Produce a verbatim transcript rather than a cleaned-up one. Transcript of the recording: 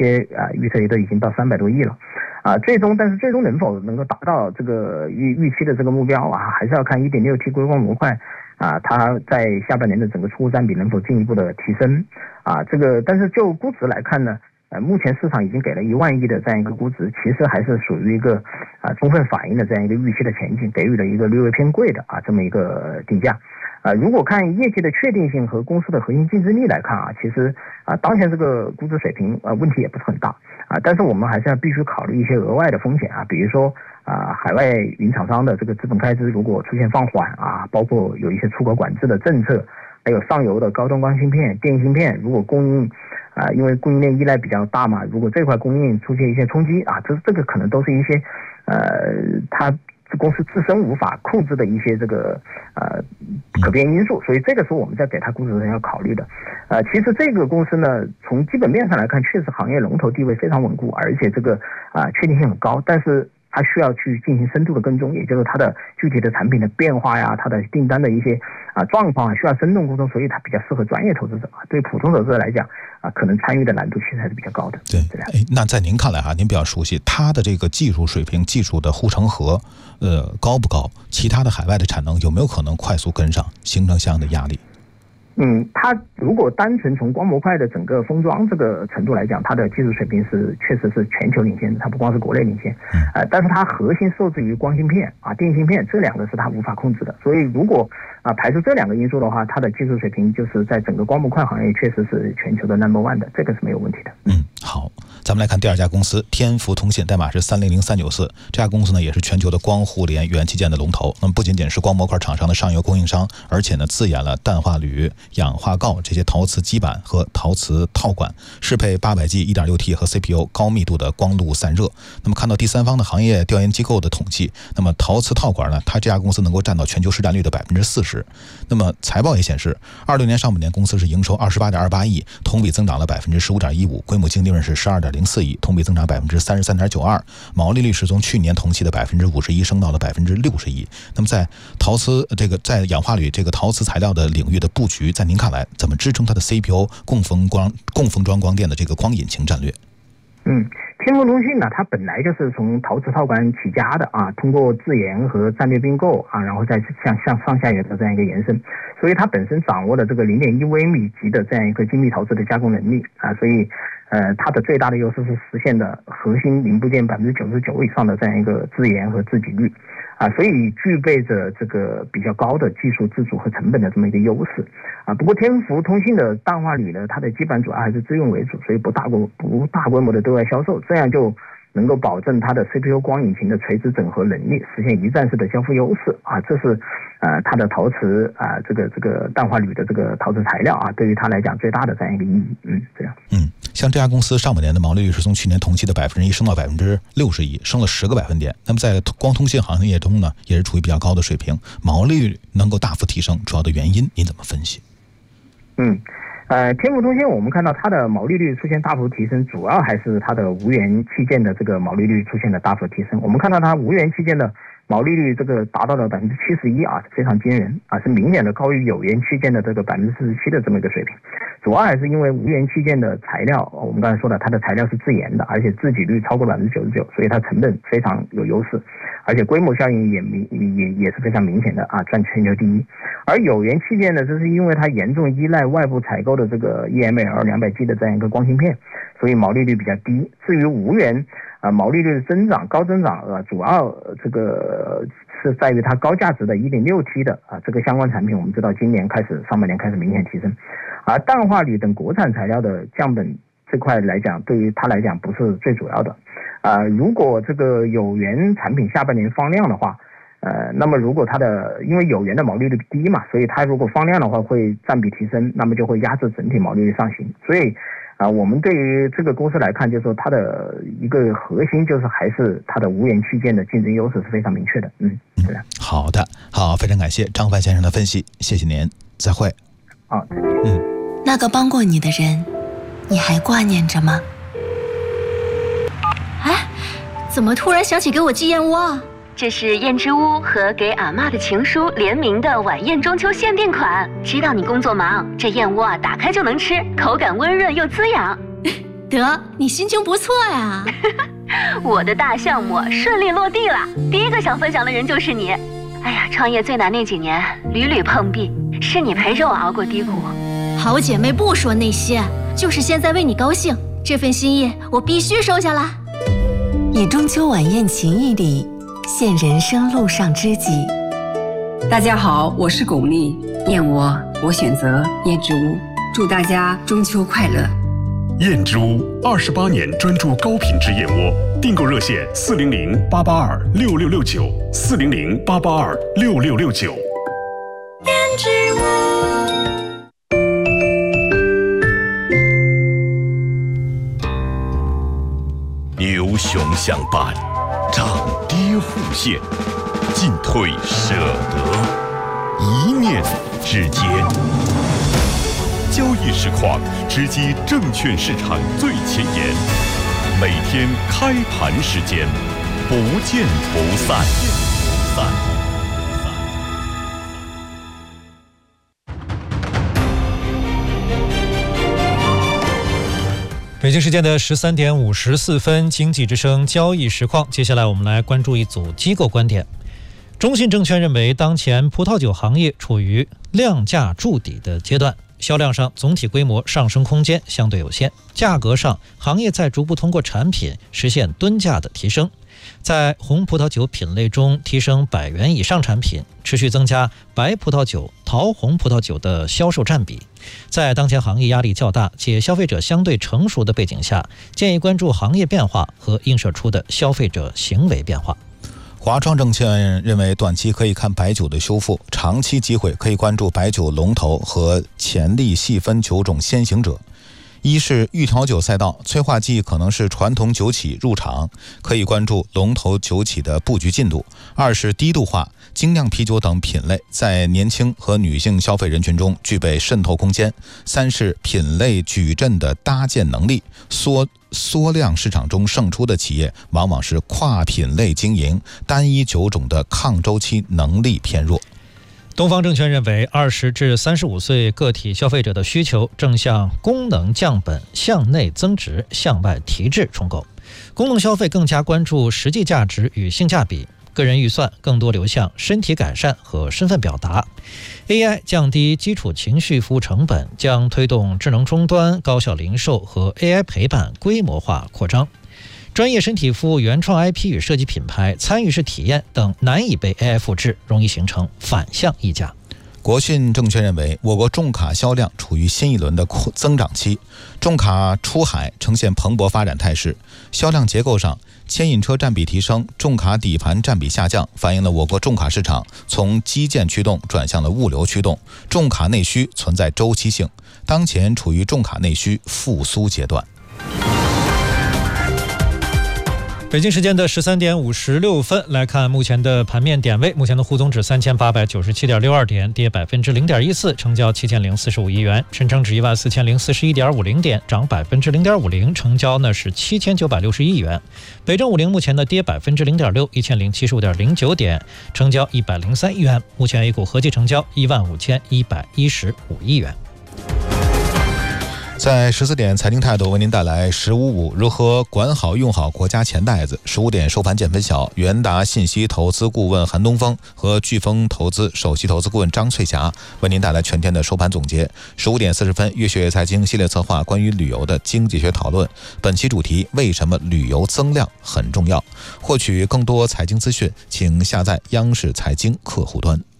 些啊预测也都已经到三百多亿了。啊，最终，但是最终能否能够达到这个预预期的这个目标啊，还是要看 一点六 T 硅光模块啊，它在下半年的整个出货占比能否进一步的提升啊。这个，但是就估值来看呢，呃，目前市场已经给了一万亿的这样一个估值，其实还是属于一个啊充分反映了这样一个预期的前景，给予了一个略微偏贵的啊这么一个定价。啊，如果看业绩的确定性和公司的核心竞争力来看啊，其实啊，当前这个估值水平啊问题也不是很大啊，但是我们还是要必须考虑一些额外的风险啊，比如说啊，海外云厂商的这个资本开支如果出现放缓啊，包括有一些出口管制的政策，还有上游的高端光芯片、电芯片，如果供应啊，因为供应链依赖比较大嘛，如果这块供应出现一些冲击啊，这这个可能都是一些呃，它公司自身无法控制的一些这个呃可变因素，所以这个时候我们在给它估值上要考虑的。呃，其实这个公司呢，从基本面上来看，确实行业龙头地位非常稳固，而且这个啊、呃、确定性很高，但是它需要去进行深度的跟踪，也就是它的具体的产品的变化呀，它的订单的一些啊状况啊，需要深度跟踪，所以它比较适合专业投资者啊。对普通投资者来讲啊，可能参与的难度其实还是比较高的。 对，哎，那在您看来哈，您比较熟悉它的这个技术水平、技术的护城河，呃，高不高？其他的海外的产能有没有可能快速跟上，形成相应的压力？ 嗯，它如果单纯从光模块的整个封装这个程度来讲，它的技术水平是确实是全球领先的，它不光是国内领先，呃，但是它核心受制于光芯片啊、电芯片这两个是它无法控制的，所以如果啊排除这两个因素的话，它的技术水平就是在整个光模块行业确实是全球的 number one 的，这个是没有问题的。 嗯，好，咱们来看第二家公司天福通信，代码是三零零三九四，这家公司呢也是全球的光互联元器件的龙头。那么不仅仅是光模块厂商的上游供应商，而且呢自研了氮化铝、氧化锆这些陶瓷基板和陶瓷套管，适配八百 G 一点六 T 和 C P U 高密度的光路散热。那么看到第三方的行业调研机构的统计，那么陶瓷套管呢，它这家公司能够占到全球市占率的百分之四十。那么财报也显示，二六年上半年公司是营收二十八点二八亿，同比增长了百分之十五点一五，规模净利润是十二点零四亿，同比增长百分之三十三点九二，毛利率是从去年同期的百分之五十一升到了百分之六十一。那么在陶瓷这个在氧化铝这个陶瓷材料的领域的布局，在您看来怎么支撑它的 C P U 共封光共封装光电的这个光引擎战略？ 嗯，天福通信呢，它本来就是从陶瓷套管起家的啊，通过自研和战略并购啊，然后再向向上下游的这样一个延伸，所以它本身掌握了这个零点一微米级的这样一个精密陶瓷的加工能力啊，所以呃，它的最大的优势是实现的核心零部件百分之九十九以上的这样一个自研和自给率啊，所以具备着这个比较高的技术自主和成本的这么一个优势啊。不过天福通信的氮化铝呢，它的基板主要还是自用为主，所以不大规不大规模的对外销售，这样就能够保证它的 C P U 光引擎的垂直整合能力，实现一站式的交付优势啊。这是呃它的陶瓷啊这个这个氮化铝的这个陶瓷材料啊，对于它来讲最大的这样一个意义。嗯，这样。 嗯，像这家公司上半年的毛利率是从去年同期的百分之一升到百分之六十一，升了十个百分点。那么在光通信行业中呢，也是处于比较高的水平，毛利率能够大幅提升，主要的原因您怎么分析？ 嗯。呃，天福通信我们看到它的毛利率出现大幅提升，主要还是它的无源器件的这个毛利率出现了大幅提升。我们看到它无源器件的毛利率这个达到了百分之七十一啊，非常惊人啊，是明显的高于有源器件的这个百分之四十七的这么一个水平。主要还是因为无源器件的材料，我们刚才说了，它的材料是自研的，而且自给率超过百分之九十九，所以它成本非常有优势，而且规模效应也明也也是非常明显的啊，占全球第一。而有源器件呢，这是因为它严重依赖外部采购的这个 E M L 两百 G 的这样一个光芯片，所以毛利率比较低。至于无源啊，毛利率的增长高增长啊，主要这个是在于它高价值的 一点六 T 的啊这个相关产品，我们知道今年开始上半年开始明显提升，而氮化铝等国产材料的降本这块来讲，对于它来讲不是最主要的啊。如果这个有源产品下半年放量的话，呃，那么如果它的因为有源的毛利率低嘛，所以它如果放量的话会占比提升，那么就会压制整体毛利率上行，所以。啊，我们对于这个公司来看，就是说它的一个核心就是还是它的无源器件的竞争优势是非常明确的。嗯，对的。 好的，好，非常感谢张帆先生的分析，谢谢您，再会。 好，再见。 嗯， 那个帮过你的人，你还挂念着吗？ 哎，怎么突然想起给我寄燕窝啊？ 这是燕之屋和给阿嬷的情书联名的晚宴中秋限定款。知道你工作忙，这燕窝啊打开就能吃，口感温润又滋养。 得，你心情不错呀。 我的大项目顺利落地了，第一个想分享的人就是你。哎呀，创业最难那几年，屡屡碰壁，是你陪着我熬过低谷。 好姐妹不说那些，就是现在为你高兴，这份心意我必须收下来。 以中秋晚宴情谊礼，献人生路上知己。 大家好，我是巩俐，燕窝我选择燕之屋，祝大家中秋快乐。 燕之屋二十八年专注高品质燕窝，订购热线四零零八八二六六六九四零零八八二六六六九。 燕之屋。 牛熊相伴，涨跌互现，进退舍得，一念之间。交易实况直击证券市场最前沿，每天开盘时间，不见不散。不散。 北京时间的十三点五十四分，经济之声交易实况。接下来我们来关注一组机构观点。中信证券认为，当前葡萄酒行业处于量价筑底的阶段。销量上总体规模上升空间相对有限，价格上行业在逐步通过产品实现吨价的提升，在红葡萄酒品类中提升百元以上产品，持续增加白葡萄酒、桃红葡萄酒的销售占比。在当前行业压力较大且消费者相对成熟的背景下，建议关注行业变化和映射出的消费者行为变化。华创证券认为，短期可以看白酒的修复，长期机会可以关注白酒龙头和潜力细分酒种先行者。一是预调酒赛道，催化剂可能是传统酒企入场，可以关注龙头酒企的布局进度。二是低度化、精酿啤酒等品类在年轻和女性消费人群中具备渗透空间。三是品类矩阵的搭建能力，缩缩量市场中胜出的企业往往是跨品类经营，单一酒种的抗周期能力偏弱。东方证券认为，二十至三十五岁个体消费者的需求正向功能降本、向内增值、向外提质重构，功能消费更加关注实际价值与性价比，个人预算更多流向身体改善和身份表达。 A I 降低基础情绪服务成本，将推动智能终端、高效零售和 A I 陪伴规模化扩张。专业身体服务、原创 I P 与设计品牌、参与式体验等难以被 A I 复制，容易形成反向溢价。国信证券认为，我国重卡销量处于新一轮的增长期，重卡出海呈现蓬勃发展态势。销量结构上，牵引车占比提升，重卡底盘占比下降，反映了我国重卡市场从基建驱动转向了物流驱动，重卡内需存在周期性，当前处于重卡内需复苏阶段。北京时间的十三点五十六分，来看目前的盘面点位。目前的沪综指三千八百九十七点六二点，跌百分之零点一四，成交七千零四十五亿元。深成指一万四千零四十一点五零点，涨百分之零点五零，成交呢是七千九百六十亿元。北证五零目前呢跌百分之零点六，一千零七十五点零九点，成交一百零三亿元。目前 A 股合计成交一万五千一百一十五亿元。在十四点财经态度为您带来十五五如何管好用好国家钱袋子。十五点收盘见分晓，元达信息投资顾问韩东风和飓风投资首席投资顾问张翠霞为您带来全天的收盘总结。十五点四十分，越学越财经系列策划关于旅游的经济学讨论，本期主题：为什么旅游增量很重要？获取更多财经资讯，请下载央视财经客户端。